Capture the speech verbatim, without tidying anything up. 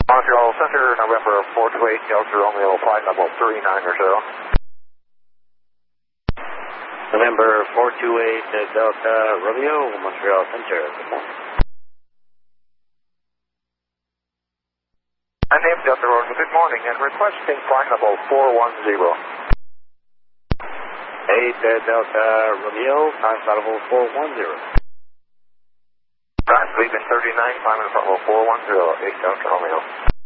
Montreal Center, November four two eight, Delta Romeo, flight level three nine or so. November four two eight, uh, Delta Romeo, Montreal Center. Good morning. My name is Delta Romeo. Good morning, and requesting flight level four one zero. eight uh, Delta Romeo, time flight level four one zero. Right, leaving thirty-nine, climbing flight level four one zero, eight Delta Romeo.